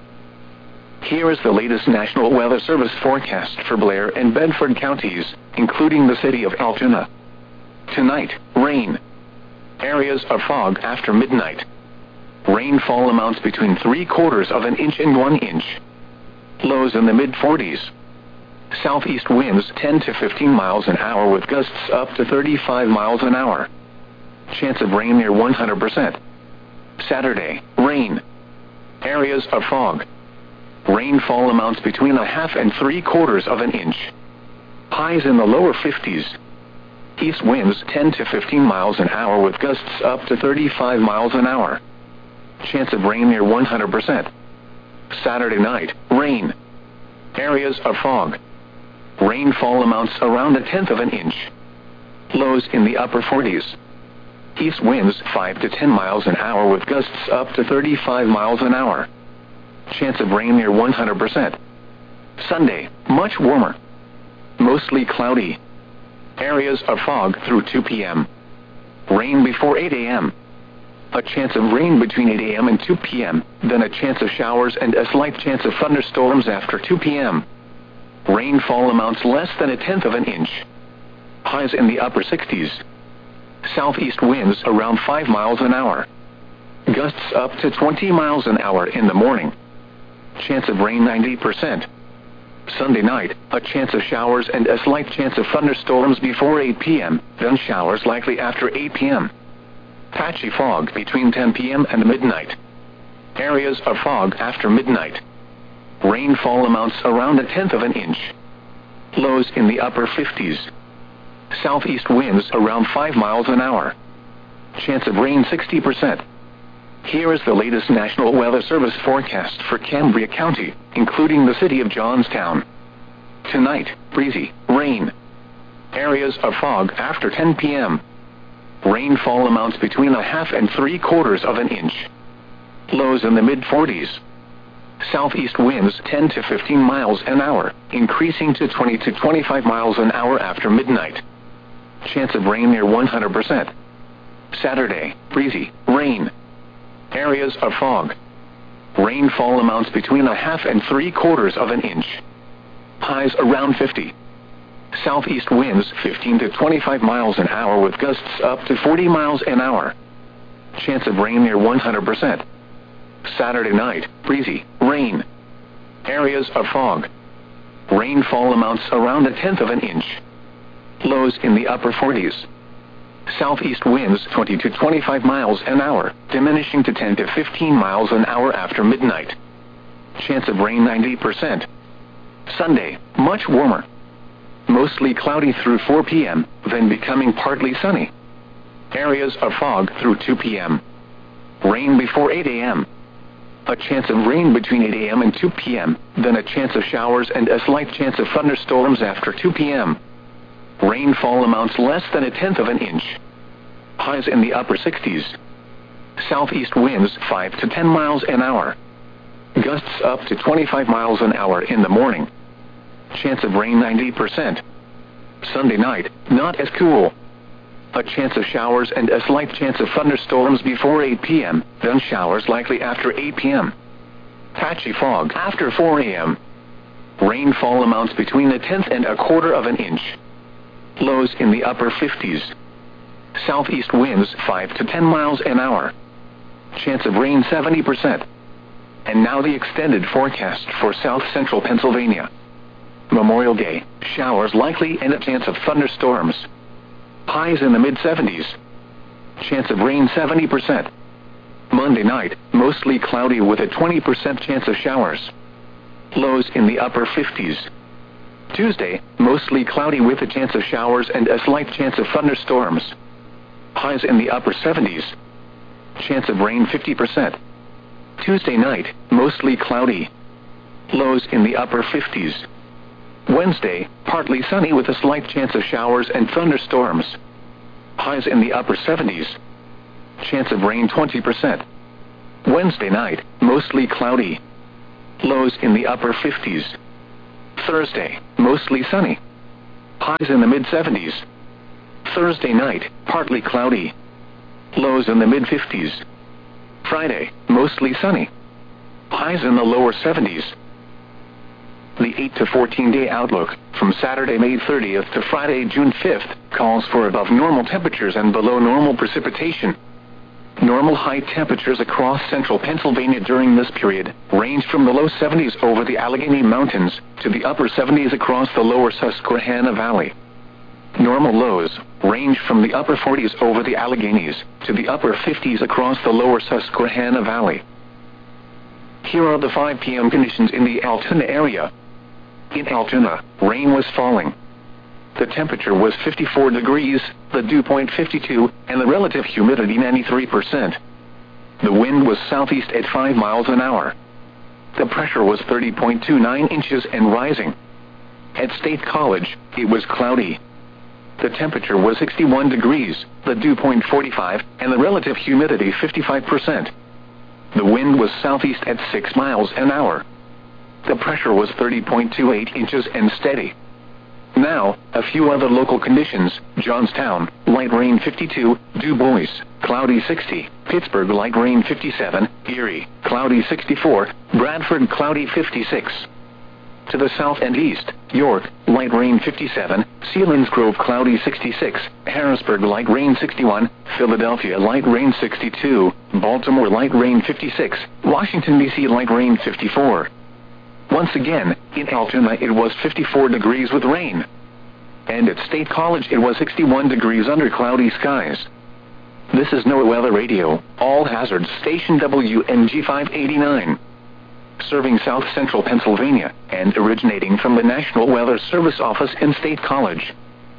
[SPEAKER 1] Here is the latest National Weather Service forecast for Blair and Bedford counties, including the city of Altoona. Tonight, rain. Areas of fog after midnight. Rainfall amounts between 3/4 of an inch and 1 inch. Lows in the mid-40s. Southeast winds 10 to 15 miles an hour with gusts up to 35 miles an hour. Chance of rain near 100%. Saturday, rain. Areas of fog. Rainfall amounts between 1/2 and 3/4 of an inch. Highs in the lower 50s. East winds 10 to 15 miles an hour with gusts up to 35 miles an hour. Chance of rain near 100%. Saturday night, rain. Areas of fog. Rainfall amounts around 1/10 of an inch. Lows in the upper 40s. East winds 5 to 10 miles an hour with gusts up to 35 miles an hour. Chance of rain near 100%. Sunday, much warmer. Mostly cloudy. Areas of fog through 2 p.m. Rain before 8 a.m. A chance of rain between 8 a.m. and 2 p.m., then a chance of showers and a slight chance of thunderstorms after 2 p.m. Rainfall amounts less than 1/10 of an inch. Highs in the upper 60s. Southeast winds around 5 miles an hour. Gusts up to 20 miles an hour in the morning. Chance of rain 90%. Sunday night, a chance of showers and a slight chance of thunderstorms before 8 p.m., then showers likely after 8 p.m. Patchy fog between 10 p.m. and midnight. Areas of fog after midnight. Rainfall amounts around 1/10 of an inch. Lows in the upper 50s. Southeast winds around 5 miles an hour. Chance of rain 60%. Here is the latest National Weather Service forecast for Cambria County, including the city of Johnstown. Tonight, breezy, rain. Areas of fog after 10 p.m. Rainfall amounts between 1/2 and 3/4 of an inch. Lows in the mid-40s. Southeast winds 10 to 15 miles an hour, increasing to 20 to 25 miles an hour after midnight. Chance of rain near 100%. Saturday, breezy, rain. Areas of fog. Rainfall amounts between 1/2 and 3/4 of an inch. Highs around 50. Southeast winds 15 to 25 miles an hour with gusts up to 40 miles an hour. Chance of rain near 100%. Saturday night, breezy, rain. Areas of fog. Rainfall amounts around 1/10 of an inch. Lows in the upper 40s. Southeast winds 20 to 25 miles an hour, diminishing to 10 to 15 miles an hour after midnight. Chance of rain 90%. Sunday, much warmer. Mostly cloudy through 4 p.m., then becoming partly sunny. Areas of fog through 2 p.m. Rain before 8 a.m. A chance of rain between 8 a.m. and 2 p.m., then a chance of showers and a slight chance of thunderstorms after 2 p.m. Rainfall amounts less than 1/10 of an inch. Highs in the upper 60s. Southeast winds 5 to 10 miles an hour. Gusts up to 25 miles an hour in the morning. Chance of rain 90%. Sunday night, not as cool. A chance of showers and a slight chance of thunderstorms before 8 p.m., then showers likely after 8 p.m. Patchy fog after 4 a.m. Rainfall amounts between 1/10 and 1/4 of an inch. Lows in the upper 50s. Southeast winds 5 to 10 miles an hour. Chance of rain 70%. And now the extended forecast for south central Pennsylvania. Memorial Day, showers likely and a chance of thunderstorms. Highs in the mid-70s. Chance of rain 70%. Monday night, mostly cloudy with a 20% chance of showers. Lows in the upper 50s. Tuesday, mostly cloudy with a chance of showers and a slight chance of thunderstorms. Highs in the upper 70s. Chance of rain 50%. Tuesday night, mostly cloudy. Lows in the upper 50s. Wednesday, partly sunny with a slight chance of showers and thunderstorms. Highs in the upper 70s. Chance of rain 20%. Wednesday night, mostly cloudy. Lows in the upper 50s. Thursday, mostly sunny. Highs in the mid-70s. Thursday night, partly cloudy. Lows in the mid-50s. Friday, mostly sunny. Highs in the lower 70s. The 8 to 14-day outlook, from Saturday, May 30th to Friday, June 5th, calls for above normal temperatures and below normal precipitation. Normal high temperatures across central Pennsylvania during this period range from the low 70s over the Allegheny Mountains to the upper 70s across the lower Susquehanna Valley. Normal lows range from the upper 40s over the Alleghenies to the upper 50s across the lower Susquehanna Valley. Here are the 5 p.m. conditions in the Altoona area. In Altoona, rain was falling. The temperature was 54 degrees, the dew point 52, and the relative humidity 93%. The wind was southeast at 5 miles an hour. The pressure was 30.29 inches and rising. At State College, it was cloudy. The temperature was 61 degrees, the dew point 45, and the relative humidity 55%. The wind was southeast at 6 miles an hour. The pressure was 30.28 inches and steady. Now, a few other local conditions: Johnstown, light rain 52, Du Bois, cloudy 60, Pittsburgh, light rain 57, Erie, cloudy 64, Bradford, cloudy 56. To the south and east, York, light rain 57, Selinsgrove, cloudy 66, Harrisburg, light rain 61, Philadelphia, light rain 62, Baltimore, light rain 56, Washington, D.C., light rain 54. Once again, in Altoona it was 54 degrees with rain. And at State College it was 61 degrees under cloudy skies. This is NOAA Weather Radio, all hazards station WNG 589. Serving south central Pennsylvania, and originating from the National Weather Service office in State College.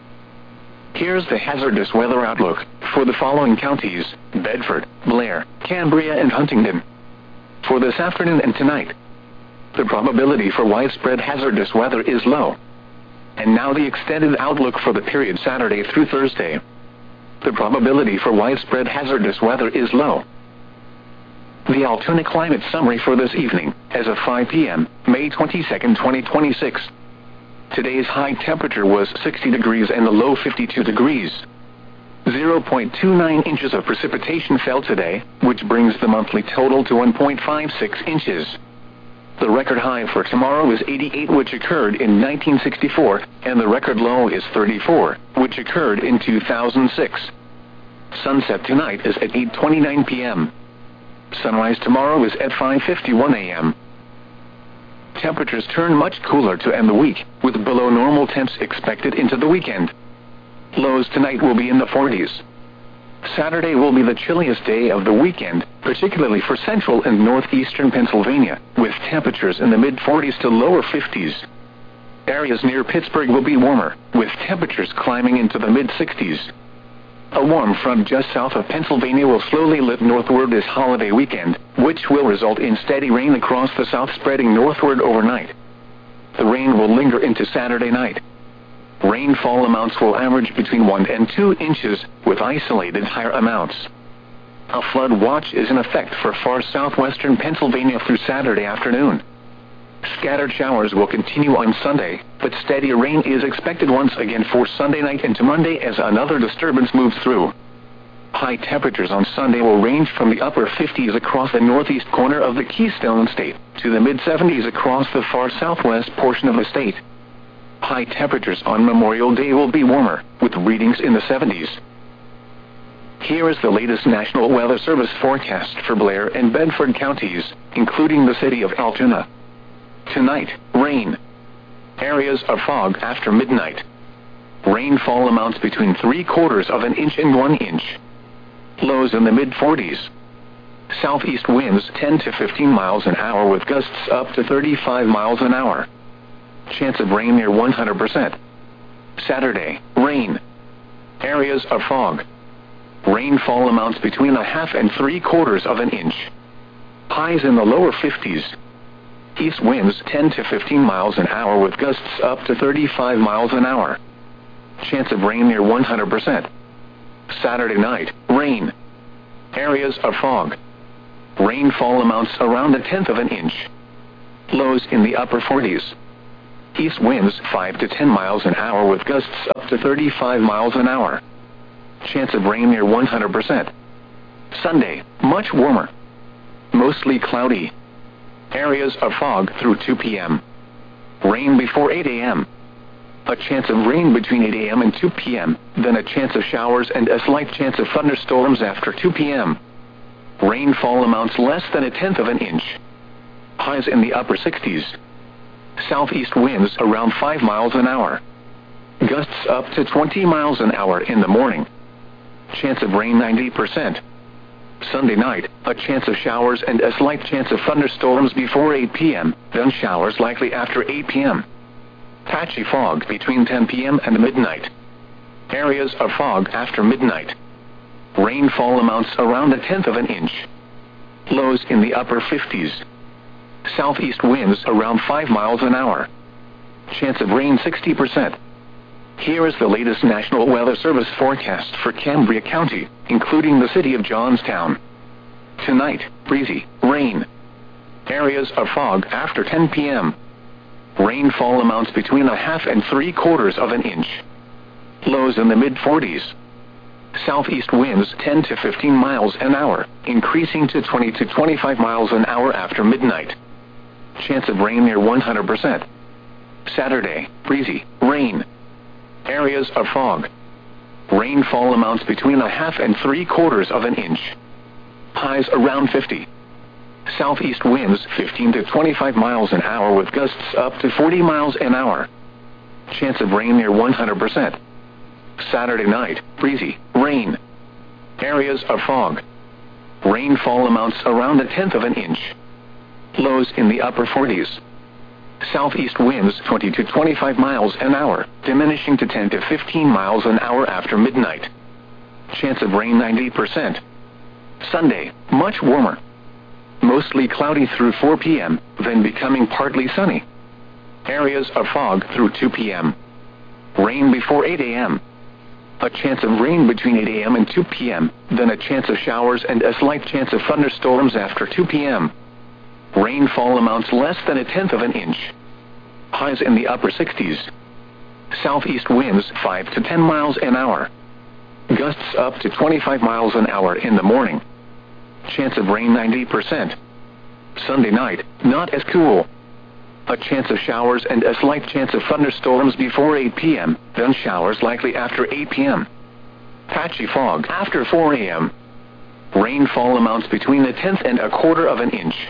[SPEAKER 1] Here's the hazardous weather outlook for the following counties: Bedford, Blair, Cambria, and Huntingdon. For this afternoon and tonight, the probability for widespread hazardous weather is low. And now the extended outlook for the period Saturday through Thursday. The probability for widespread hazardous weather is low. The Altoona climate summary for this evening, as of 5 p.m., May 22, 2026. Today's high temperature was 60 degrees and the low 52 degrees. 0.29 inches of precipitation fell today, which brings the monthly total to 1.56 inches. The record high for tomorrow is 88, which occurred in 1964, and the record low is 34, which occurred in 2006. Sunset tonight is at 8:29 p.m. Sunrise tomorrow is at 5:51 a.m. Temperatures turn much cooler to end the week, with below normal temps expected into the weekend. Lows tonight will be in the 40s. Saturday will be the chilliest day of the weekend, particularly for central and northeastern Pennsylvania, with temperatures in the mid-40s to lower 50s. Areas near Pittsburgh will be warmer, with temperatures climbing into the mid-60s. A warm front just south of Pennsylvania will slowly lift northward this holiday weekend, which will result in steady rain across the south, spreading northward overnight. The rain will linger into Saturday night. Rainfall amounts will average between 1 and 2 inches, with isolated higher amounts. A flood watch is in effect for far southwestern Pennsylvania through Saturday afternoon. Scattered showers will continue on Sunday, but steady rain is expected once again for Sunday night into Monday as another disturbance moves through. High temperatures on Sunday will range from the upper 50s across the northeast corner of the Keystone State to the mid-70s across the far southwest portion of the state. High temperatures on Memorial Day will be warmer, with readings in the 70s. Here is the latest National Weather Service forecast for Blair and Bedford counties, including the city of Altoona. Tonight, rain. Areas of fog after midnight. Rainfall amounts between 3/4 of an inch and 1 inch. Lows in the mid-40s. Southeast winds 10 to 15 miles an hour with gusts up to 35 miles an hour. Chance of rain near 100%. Saturday, rain. Areas of fog. Rainfall amounts between 1/2 and 3/4 of an inch. Highs in the lower 50s. East winds 10 to 15 miles an hour with gusts up to 35 miles an hour. Chance of rain near 100%. Saturday night, rain. Areas of fog. Rainfall amounts around 1/10 of an inch. Lows in the upper 40s. East winds 5 to 10 miles an hour with gusts up to 35 miles an hour. Chance of rain near 100%. Sunday, much warmer. Mostly cloudy. Areas of fog through 2 p.m. Rain before 8 a.m. A chance of rain between 8 a.m. and 2 p.m., then a chance of showers and a slight chance of thunderstorms after 2 p.m. Rainfall amounts less than 1/10 of an inch. Highs in the upper 60s. Southeast winds around 5 miles an hour. Gusts up to 20 miles an hour in the morning. Chance of rain 90%. Sunday night, a chance of showers and a slight chance of thunderstorms before 8 p.m., then showers likely after 8 p.m. Patchy fog between 10 p.m. and midnight. Areas of fog after midnight. Rainfall amounts around 1/10 of an inch. Lows in the upper 50s. Southeast winds around 5 miles an hour. Chance of rain 60%. Here is the latest National Weather Service forecast for Cambria County, including the city of Johnstown. Tonight, breezy, rain. Areas of fog after 10 p.m. Rainfall amounts between 1/2 and 3/4 of an inch. Lows in the mid-40s. Southeast winds 10 to 15 miles an hour, increasing to 20 to 25 miles an hour after midnight. Chance of rain near 100%. Saturday, breezy, rain. Areas of fog. Rainfall amounts between 1/2 and 3/4 of an inch. Highs around 50. Southeast winds 15 to 25 miles an hour with gusts up to 40 miles an hour. Chance of rain near 100%. Saturday night, breezy, rain. Areas of fog. Rainfall amounts around 1/10 of an inch. Lows in the upper 40s. Southeast winds 20 to 25 miles an hour, diminishing to 10 to 15 miles an hour after midnight. Chance of rain 90%. Sunday, much warmer. Mostly cloudy through 4 p.m., then becoming partly sunny. Areas of fog through 2 p.m. Rain before 8 a.m. A chance of rain between 8 a.m. and 2 p.m., then a chance of showers and a slight chance of thunderstorms after 2 p.m. Rainfall amounts less than 1/10 of an inch. Highs in the upper 60s. Southeast winds 5 to 10 miles an hour. Gusts up to 25 miles an hour in the morning. Chance of rain 90%. Sunday night, not as cool. A chance of showers and a slight chance of thunderstorms before 8 p.m., then showers likely after 8 p.m. Patchy fog after 4 a.m. Rainfall amounts between 1/10 and 1/4 of an inch.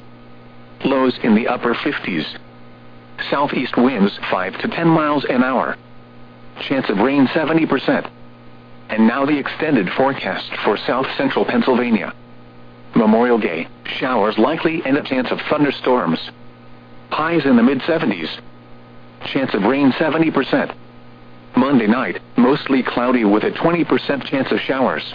[SPEAKER 1] Lows in the upper 50s. Southeast winds 5 to 10 miles an hour. Chance of rain 70%. And now the extended forecast for south central Pennsylvania. Memorial Day, showers likely and a chance of thunderstorms. Highs in the mid-70s. Chance of rain 70%. Monday night, mostly cloudy with a 20% chance of showers.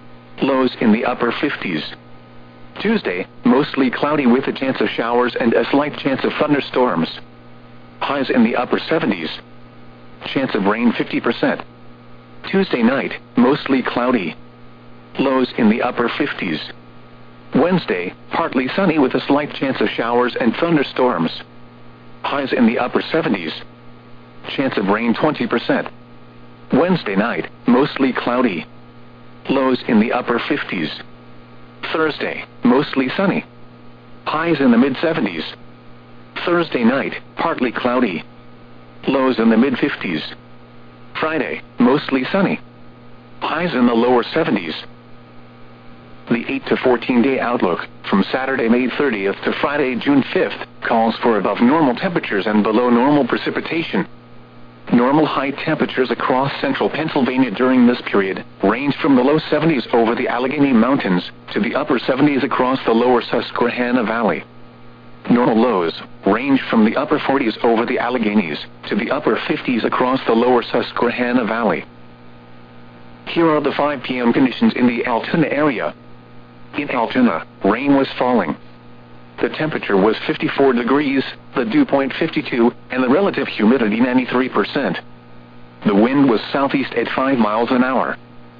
[SPEAKER 1] Lows in the upper 50s. Tuesday, mostly cloudy with a chance of showers and a slight chance of thunderstorms. Highs in the upper 70s. Chance of rain 50%. Tuesday night, mostly cloudy. Lows in the upper 50s. Wednesday, partly sunny with a slight chance of showers and thunderstorms. Highs in the upper 70s. Chance of rain 20%. Wednesday night, mostly cloudy. Lows in the upper 50s. Thursday, mostly sunny. Highs in the mid-70s. Thursday night, partly cloudy. Lows in the mid-50s. Friday, mostly sunny. Highs in the lower 70s. The 8 to 14-day outlook, from Saturday, May 30th to Friday, June 5th, calls for above normal temperatures and below normal precipitation. Normal high temperatures across central Pennsylvania during this period range from the low 70s over the Allegheny Mountains to the upper 70s across the lower Susquehanna Valley. Normal lows range from the upper 40s over the Alleghenies to the upper 50s across the lower Susquehanna Valley. Here are the 5 p.m. conditions in the Altoona area. In Altoona, rain was falling. The temperature was 54 degrees, the dew point 52, and the relative humidity 93%. The wind was southeast at 5 miles an hour.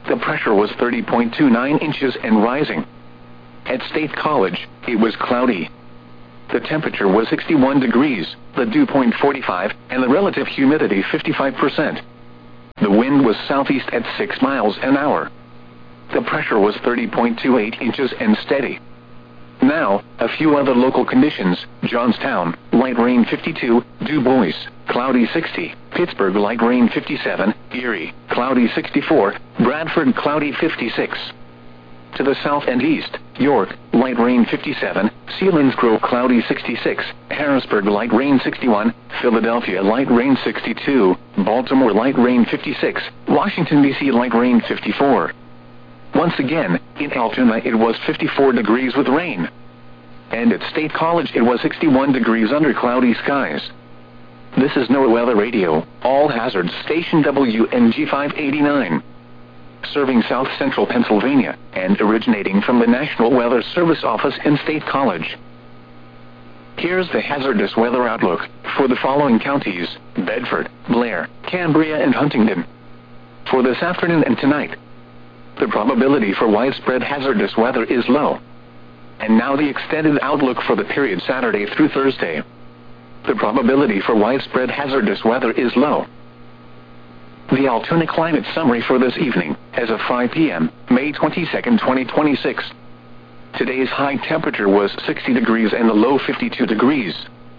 [SPEAKER 1] The pressure was 30.29 inches and rising. At State College, it was cloudy. The temperature was 61 degrees, the dew point 45, and the relative humidity 55%. The wind was southeast at 6 miles an hour. The pressure was 30.28 inches and steady. Now, a few other local conditions: Johnstown, light rain 52, Du Bois, cloudy 60, Pittsburgh, light rain 57, Erie, cloudy 64, Bradford, cloudy 56. To the south and east, York, light rain 57, Selinsgrove, cloudy 66, Harrisburg, light rain 61, Philadelphia, light rain 62, Baltimore, light rain 56, Washington, D.C., light rain 54. Once again, in Altoona it was 54 degrees with rain. And at State College it was 61 degrees under cloudy skies. This is NOAA Weather Radio, all hazards station WNG 589. Serving South Central Pennsylvania, and originating from the National Weather Service office in State College. Here's the hazardous weather outlook for the following counties: Bedford, Blair, Cambria, and Huntingdon. For this afternoon and tonight, the probability for widespread hazardous weather is low. And now the extended outlook for the period Saturday through Thursday. The probability for widespread hazardous weather is low. The Altoona climate summary for this evening, as of 5 p.m., May 22, 2026. Today's high temperature was 60 degrees and the low 52 degrees.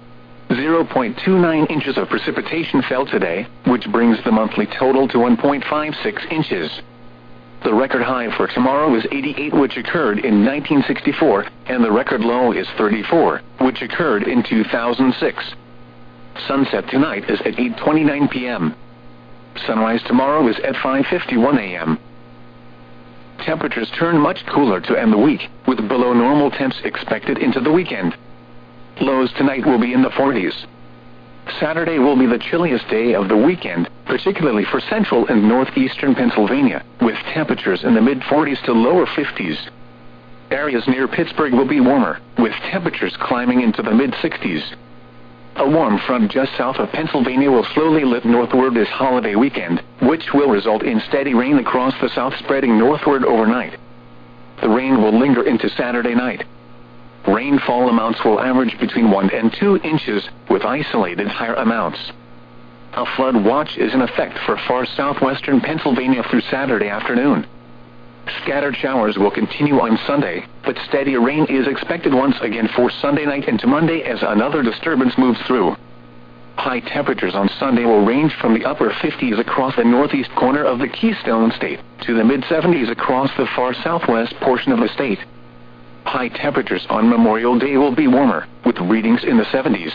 [SPEAKER 1] 0.29 inches of precipitation fell today, which brings the monthly total to 1.56 inches. The record high for tomorrow is 88, which occurred in 1964, and the record low is 34, which occurred in 2006. Sunset tonight is at 8:29 p.m. Sunrise tomorrow is at 5:51 a.m. Temperatures turn much cooler to end the week, with below normal temps expected into the weekend. Lows tonight will be in the 40s. Saturday will be the chilliest day of the weekend, particularly for central and northeastern Pennsylvania, with temperatures in the mid-40s to lower 50s. Areas near Pittsburgh will be warmer, with temperatures climbing into the mid-60s. A warm front just south of Pennsylvania will slowly lift northward this holiday weekend, which will result in steady rain across the south, spreading northward overnight. The rain will linger into Saturday night. Rainfall amounts will average between 1 and 2 inches, with isolated higher amounts. A flood watch is in effect for far southwestern Pennsylvania through Saturday afternoon. Scattered showers will continue on Sunday, but steady rain is expected once again for Sunday night into Monday as another disturbance moves through. High temperatures on Sunday will range from the upper 50s across the northeast corner of the Keystone State to the mid-70s across the far southwest portion of the state. High temperatures on Memorial Day will be warmer, with readings in the 70s.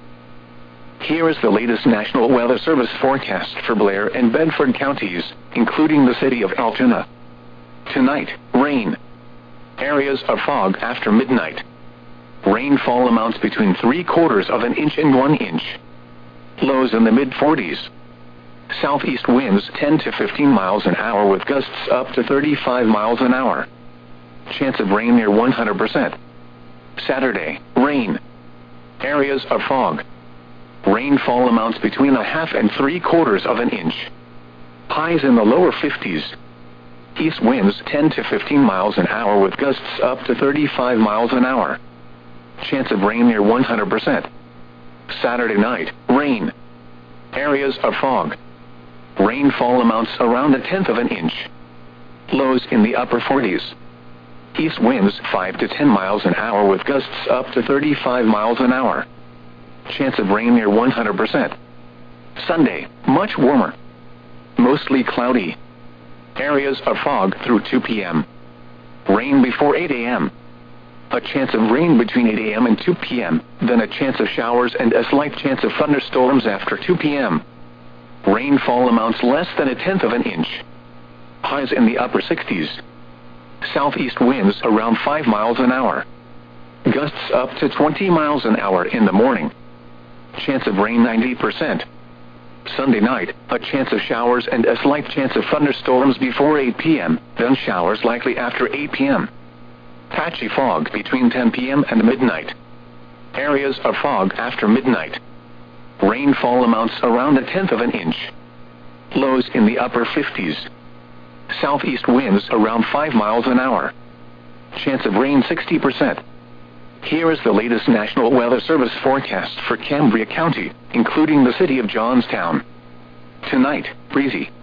[SPEAKER 1] Here is the latest National Weather Service forecast for Blair and Bedford counties, including the city of Altoona. Tonight, rain. Areas of fog after midnight. Rainfall amounts between 3/4 of an inch and 1 inch. Lows in the mid-40s. Southeast winds 10 to 15 miles an hour with gusts up to 35 miles an hour. Chance of rain near 100%. Saturday, rain. Areas of fog. Rainfall amounts between 1/2 and 3/4 of an inch. Highs in the lower 50s. East winds 10 to 15 miles an hour with gusts up to 35 miles an hour. Chance of rain near 100%. Saturday night, rain. Areas of fog. Rainfall amounts around 1/10 of an inch. Lows in the upper 40s. East winds 5 to 10 miles an hour with gusts up to 35 miles an hour. Chance of rain near 100%. Sunday, much warmer. Mostly cloudy. Areas of fog through 2 p.m. Rain before 8 a.m. A chance of rain between 8 a.m. and 2 p.m., then a chance of showers and a slight chance of thunderstorms after 2 p.m. Rainfall amounts less than 1/10 of an inch. Highs in the upper 60s. Southeast winds around 5 miles an hour. Gusts up to 20 miles an hour in the morning. Chance of rain 90%. Sunday night, a chance of showers and a slight chance of thunderstorms before 8 p.m., then showers likely after 8 p.m. Patchy fog between 10 p.m. and midnight. Areas of fog after midnight. Rainfall amounts around 1/10 of an inch. Lows in the upper 50s. southeast winds around 5 miles an hour. Chance of rain 60%. Here is the latest National Weather Service forecast for Cambria County, including the city of Johnstown. Tonight, breezy.